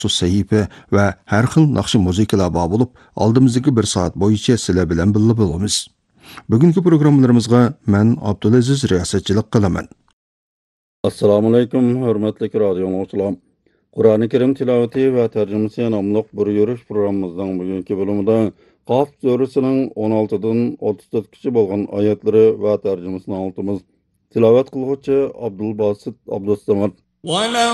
sahifa va har xil naqshi muzikalar bor bo'lib, oldimizdagi 1 soat bo'yicha sizlar bilan birga bo'lamiz. Bugungi programmalarimizga men Abdulaziz riyosatchilik qilaman. Assalomu alaykum, hurmatli radio dinləyicilər. Qur'oni Karim tilovati va tarjimasi nomli bir yurish programmamizning bugungi bo'limida Qaf surasining 16 dan 34gacha bo'lgan oyatlari va tarjimasini oltimiz. Tilovat qiluvchi Abdulbasit Abdussamad.